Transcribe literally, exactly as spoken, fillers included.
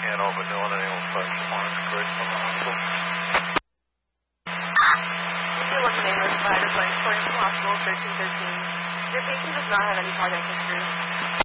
can't open doing anyone five one great from the hospital. If you're looking at providers like Spring from Hospital thirteen thirteen, your patient does not have any cardiac history.